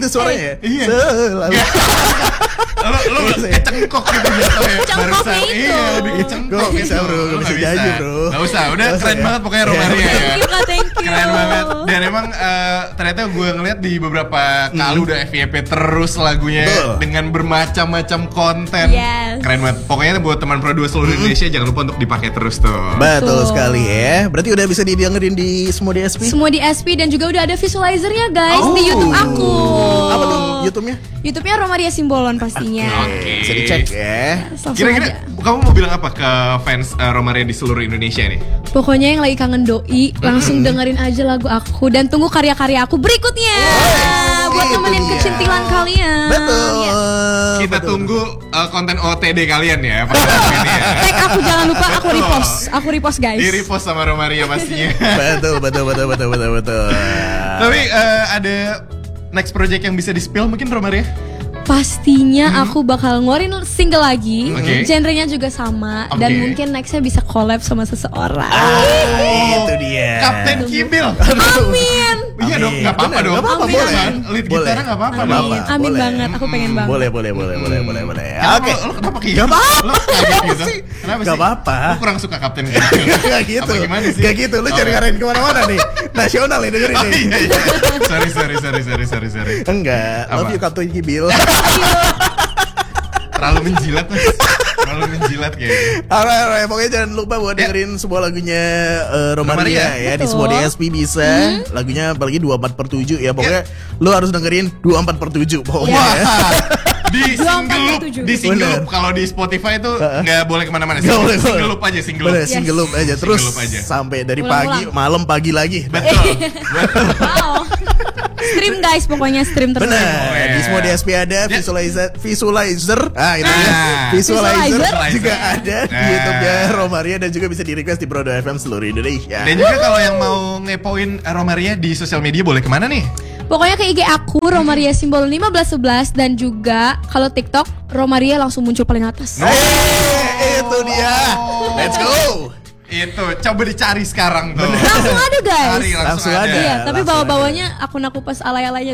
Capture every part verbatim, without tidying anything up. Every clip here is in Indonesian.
suaranya. Iya. Selalu. Lo lo kecengkok gitu jatuhnya. Cengkoknya itu. Iya, lebih kecengkok Gak bisa, gitu. bro. Lo Gak bisa nggak nyanyi, bro. Gak usah, udah Gak usah, keren ya. banget pokoknya Iya. Romaria ya. Thank you Kak, thank you. Keren banget. Dan emang eh, ternyata gue ngeliat di beberapa kali udah F Y P terus lagunya Betul. dengan bermacam-macam konten. Yes. Keren banget. Pokoknya buat teman Pro dua seluruh Indonesia jangan lupa untuk dipakai terus tuh. Betul Betul. sekali ya. Berarti udah bisa didengerin di semua D S P? Semua di S P dan juga udah ada visualizernya guys Oh. di YouTube aku. Apa tuh YouTube-nya? YouTube-nya Romaria Simbolon pastinya. Oke. Bisa dicek ya. Langsung Kira-kira aja. kamu mau bilang apa ke fans uh, Romaria di seluruh Indonesia nih? Pokoknya yang lagi kangen doi langsung dengerin aja lagu aku dan tunggu karya-karya aku berikutnya. Buat itu nemenin dia. kecintilan kalian. Betul. Yes. Kita betul. tunggu uh, konten O T D kalian ya pada saat ini ya. Tag aku jangan lupa aku Betul. repost. Aku repost guys. Di repost sama Romaria pastinya. Betul, betul, betul, betul, betul, betul. Tapi uh, ada next project yang bisa di-spill mungkin Romaria? Pastinya aku bakal ngeluarin single lagi. Oke. Genrenya juga sama dan Oke. mungkin nextnya bisa collab sama seseorang. Ah, itu dia. Kapten Kibil. Amin. Iya dong, nggak apa-apa Bener, dong. nggak apa-apa, Amin, boleh. amin. Lead Boleh. gitarnya nggak apa-apa Nggak dong. apa-apa. Amin boleh. banget, aku pengen banget. Boleh, boleh, boleh, boleh, boleh, boleh. Kenapa Oke. lo, lo kenapa kayak Gak apa-apa. Lo kaget gitu? sih? Kenapa Gak sih? apa-apa. Lo kurang suka Kapten Kibil. Gak gitu. Apa gimana sih? Gak gitu. Lu Oh. cari ngarahin kemana-mana nih. Nasional nih dengerin Oh, nih. iya, iya. Sorry, sorry, sorry, sorry, sorry, sorry. Enggak. Love Apa? you Kapten Kibil. Terlalu menjilat mas. Terlalu menjilat kayaknya. Alright, alright. Pokoknya jangan lupa buat Ya. dengerin sebuah lagunya uh, Romaria Romaria. ya. Di Betul. semua D S P bisa. Lagunya apalagi dua puluh empat per tujuh ya. Pokoknya lu harus dengerin dua puluh empat per tujuh pokoknya. Wah, ya. di dua puluh empat single loop, tujuh. di single Bener. loop kalau di Spotify itu nggak boleh kemana-mana. Nggak boleh, Single boleh. loop aja, single Bener, loop. single Yes. loop aja. Terus Single loop aja. sampai dari Ulang-ulang. pagi, malam, pagi lagi. Betul. Wow. Stream guys, pokoknya stream terus. Benar. Oh, yeah. Di semua D S P ada Ya. visualizer, visualizer. Ah, itu Ah. ya. Visualizer, Visualizer. juga ada di Ah. YouTube-nya Romaria dan juga bisa di request di Pro dua F M seluruh Indonesia. Dan juga kalau yang mau ngepoin Romaria di sosial media boleh kemana nih? Pokoknya ke I G aku Romaria Simbol lima belas sebelas dan juga kalau TikTok Romaria langsung muncul paling atas. Eh, itu dia. Let's go. Itu coba dicari sekarang tuh. Langsung ada guys. Cari langsung, Langsung ada. ada. Iya, tapi langsung bawa-bawanya akun aku pas alay-alaynya.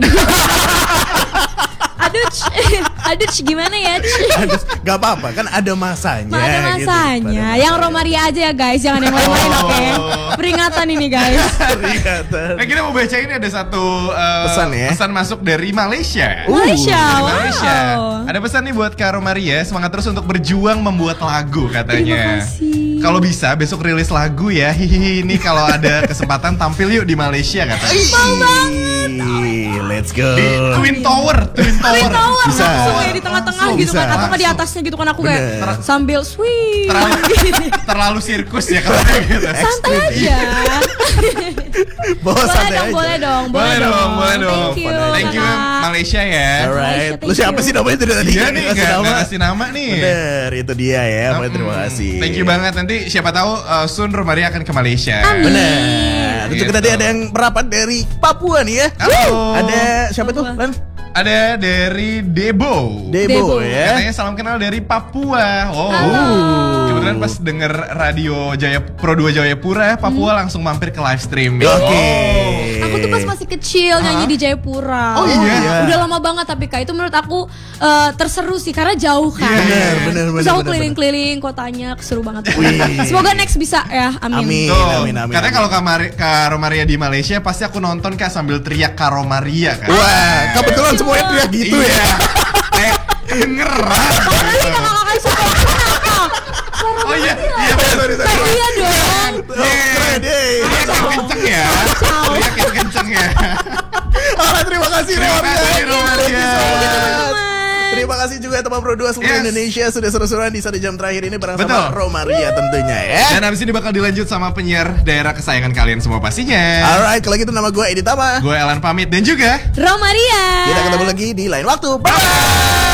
Aduh, Ci. aduh Ci, gimana ya? Ci? Aduh, gak apa-apa kan ada masanya. Ma, ada gitu. masanya. Ada Yang Romaria aja ya guys, jangan yang lain-lain Oh. oke. Peringatan ini guys. Peringatan. Nah kita mau baca ini ada satu uh, Pesan ya? pesan masuk dari Malaysia. Uh, Malaysia, Dari wow. Malaysia. Ada pesan nih buat Kak Romaria, semangat terus untuk berjuang membuat lagu katanya. Terima kasih. Kalau bisa besok rilis lagu ya. Hihihi, ini kalau ada kesempatan tampil yuk di Malaysia katanya. Mau banget. Let's go. Di Twin Tower, Twin Tower. Twin Tower Bisa. langsung kayak di tengah-tengah Langsung, gitu kan, bisa. atau nggak di atasnya gitu kan aku kayak Bener. sambil sweet. Terlalu, terlalu sirkus ya kalau kayak gitu. Santai aja. Bawa Boleh santai dong, aja. boleh dong, Boleh dong, boleh dong. Thank you, Thank you Kakak. Malaysia ya. Alright. Malaysia, Lu thank siapa you. sih namanya itu dari tadi? Iya nih, Nggak nggak kasih nggak kasih nama nih. Bener, itu dia ya. Pokoknya terima Hmm, kasih. Thank you banget. Nanti siapa tahu uh, soon Romaria akan ke Malaysia. Amin. Bener. Tentu Gitu. tadi ada yang merapat dari Papua nih ya. Halo. Ada siapa tuh? Papua. Lan? Ada dari Debo. Debo, Debo. ya. Katanya salam kenal dari Papua. Oh. Halo. Kebetulan pas denger radio Jaya Pro dua Jayapura, Papua langsung mampir ke live stream. Oke. Oh. Aku tuh pas masih kecil nyanyi di Jayapura. Oh, iya? Udah lama banget tapi Kak itu menurut aku eh, terseru sih karena jauh kan. Iya, bener, bener, Terus bener, aku bener, keliling-keliling kotanya, seru banget. Wih. Semoga next bisa ya. Amin. Amin. Tuh, amin, amin, katanya amin. kalau Kak, Mari- Kak Romaria di Malaysia pasti aku nonton Kak sambil teriak Kak Romaria kan. Wah, kebetulan semuanya teriak gitu Iya. ya. Kayak kedengeran. gitu. Kakak suka kenapa? Oh iya, iya Sorry, sorry, sorry. Iya dong. Oh, keren, yeay. Teriak kenceng ya. Teriak yang kenceng ya. Alright, terima kasih Terima Romaria. kasih, Romaria. Teman-teman. Terima kasih juga teman Pro dua seluruh Yes. Indonesia sudah seru-seruan di satu jam terakhir ini bareng Betul. sama Romaria tentunya ya. Dan abis ini bakal dilanjut sama penyiar daerah kesayangan kalian semua pastinya. Alright, kalau gitu nama gue Edi Tama. Gue Elan pamit dan juga Romaria. Kita ketemu lagi di lain waktu. Bye.